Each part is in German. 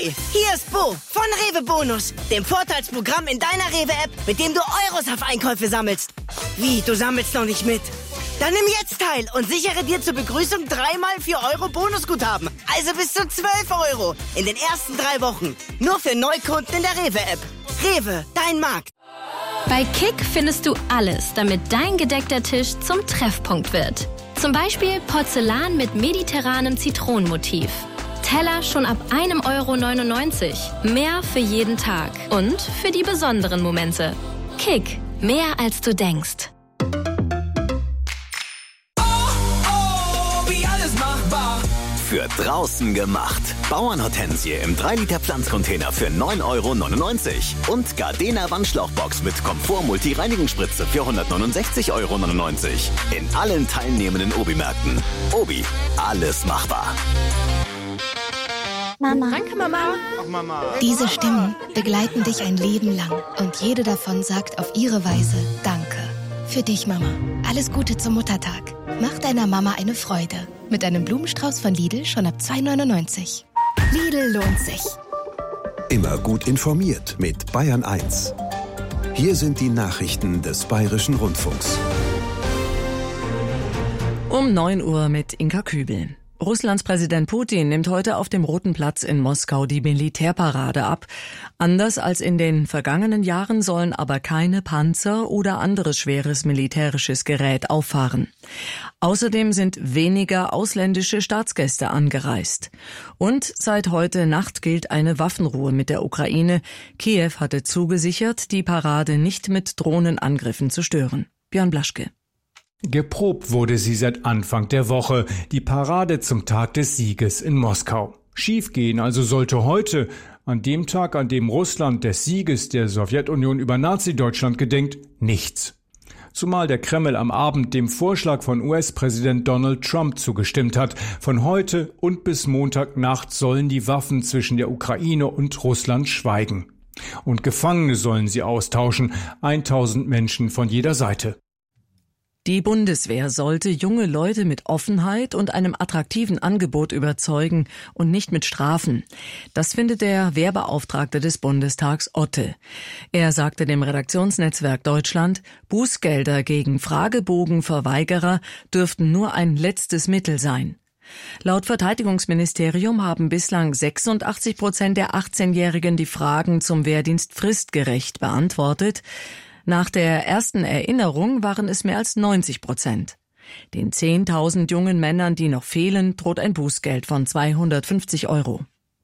Hi, hier ist Bo von Rewe Bonus, dem Vorteilsprogramm in deiner Rewe-App, mit dem du Euros auf Einkäufe sammelst. Wie, du sammelst noch nicht mit? Dann nimm jetzt teil und sichere dir zur Begrüßung 3x 4 Euro Bonusguthaben. Also bis zu 12 Euro in den ersten 3 Wochen. Nur für Neukunden in der Rewe-App. Rewe, dein Markt. Bei Kick findest du alles, damit dein gedeckter Tisch zum Treffpunkt wird. Zum Beispiel Porzellan mit mediterranem Zitronenmotiv. Teller schon ab 1,99 €. Mehr für jeden Tag und für die besonderen Momente. Kick, mehr als du denkst. Wie alles machbar. Für draußen gemacht. Bauernhortensie im 3-Liter Pflanzcontainer für 9,99 € und Gardena Wandschlauchbox mit Komfort-Multi-Reinigungsspritze für 169,99 € in allen teilnehmenden Obi-Märkten. Obi, alles machbar. Mama. Danke, Mama. Ach, Mama. Diese Stimmen begleiten dich ein Leben lang und jede davon sagt auf ihre Weise Danke. Für dich, Mama. Alles Gute zum Muttertag. Mach deiner Mama eine Freude. Mit einem Blumenstrauß von Lidl schon ab 2,99 €. Lidl lohnt sich. Immer gut informiert mit Bayern 1. Hier sind die Nachrichten des Bayerischen Rundfunks. Um 9 Uhr mit Inka Kübel. Russlands Präsident Putin nimmt heute auf dem Roten Platz in Moskau die Militärparade ab. Anders als in den vergangenen Jahren sollen aber keine Panzer oder anderes schweres militärisches Gerät auffahren. Außerdem sind weniger ausländische Staatsgäste angereist. Und seit heute Nacht gilt eine Waffenruhe mit der Ukraine. Kiew hatte zugesichert, die Parade nicht mit Drohnenangriffen zu stören. Björn Blaschke. Geprobt wurde sie seit Anfang der Woche, die Parade zum Tag des Sieges in Moskau. Schiefgehen also sollte heute, an dem Tag, an dem Russland des Sieges der Sowjetunion über Nazi-Deutschland gedenkt, nichts. Zumal der Kreml am Abend dem Vorschlag von US-Präsident Donald Trump zugestimmt hat. Von heute und bis Montagnacht sollen die Waffen zwischen der Ukraine und Russland schweigen. Und Gefangene sollen sie austauschen, 1000 Menschen von jeder Seite. Die Bundeswehr sollte junge Leute mit Offenheit und einem attraktiven Angebot überzeugen und nicht mit Strafen. Das findet der Wehrbeauftragte des Bundestags Otte. Er sagte dem Redaktionsnetzwerk Deutschland, Bußgelder gegen Fragebogenverweigerer dürften nur ein letztes Mittel sein. Laut Verteidigungsministerium haben bislang 86% der 18-Jährigen die Fragen zum Wehrdienst fristgerecht beantwortet. Nach der ersten Erinnerung waren es mehr als 90%. Den 10.000 jungen Männern, die noch fehlen, droht ein Bußgeld von 250 €.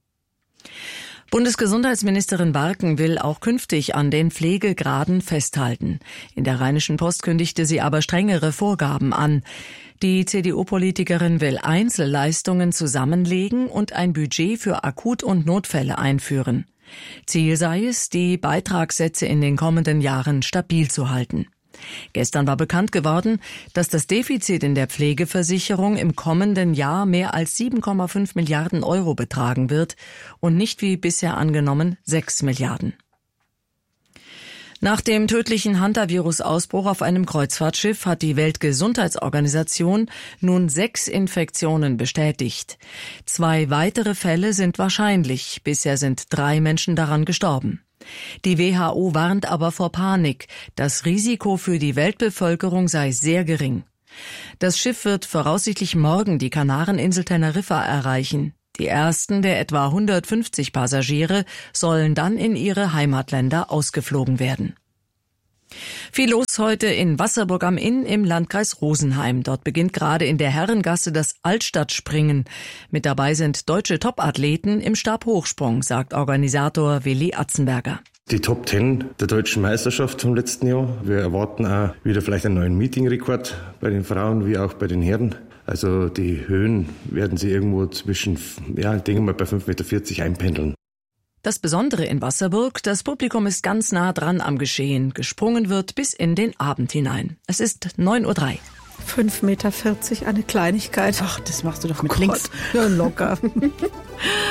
Bundesgesundheitsministerin Barken will auch künftig an den Pflegegraden festhalten. In der Rheinischen Post kündigte sie aber strengere Vorgaben an. Die CDU-Politikerin will Einzelleistungen zusammenlegen und ein Budget für Akut- und Notfälle einführen. Ziel sei es, die Beitragssätze in den kommenden Jahren stabil zu halten. Gestern war bekannt geworden, dass das Defizit in der Pflegeversicherung im kommenden Jahr mehr als 7,5 Milliarden € betragen wird und nicht wie bisher angenommen 6 Milliarden. Nach dem tödlichen Hantavirus-Ausbruch auf einem Kreuzfahrtschiff hat die Weltgesundheitsorganisation nun 6 Infektionen bestätigt. 2 weitere Fälle sind wahrscheinlich. Bisher sind 3 Menschen daran gestorben. Die WHO warnt aber vor Panik. Das Risiko für die Weltbevölkerung sei sehr gering. Das Schiff wird voraussichtlich morgen die Kanareninsel Teneriffa erreichen. Die ersten der etwa 150 Passagiere sollen dann in ihre Heimatländer ausgeflogen werden. Viel los heute in Wasserburg am Inn im Landkreis Rosenheim. Dort beginnt gerade in der Herrengasse das Altstadtspringen. Mit dabei sind deutsche Topathleten im Stabhochsprung, sagt Organisator Willi Atzenberger. Die Top 10 der deutschen Meisterschaft vom letzten Jahr. Wir erwarten auch wieder vielleicht einen neuen Meetingrekord bei den Frauen wie auch bei den Herren. Also die Höhen werden sie irgendwo zwischen, ich denke mal bei 5,40 Meter einpendeln. Das Besondere in Wasserburg, das Publikum ist ganz nah dran am Geschehen. Gesprungen wird bis in den Abend hinein. Es ist 9:03 Uhr. 5,40 Meter, eine Kleinigkeit. Ach, das machst du doch mit links. Ja, locker.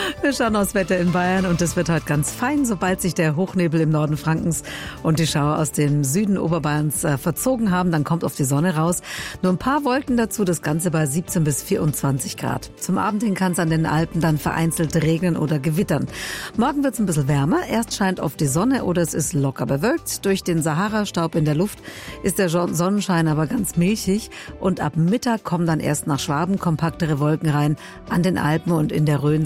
Wir schauen aufs Wetter in Bayern und es wird heute ganz fein, sobald sich der Hochnebel im Norden Frankens und die Schauer aus dem Süden Oberbayerns verzogen haben, dann kommt oft die Sonne raus. Nur ein paar Wolken dazu, das Ganze bei 17 bis 24 Grad. Zum Abend hin kann es an den Alpen dann vereinzelt regnen oder gewittern. Morgen wird es ein bisschen wärmer. Erst scheint oft die Sonne oder es ist locker bewölkt. Durch den Sahara-Staub in der Luft ist der Sonnenschein aber ganz milchig. Und ab Mittag kommen dann erst nach Schwaben kompaktere Wolken rein. An den Alpen und in der Rhön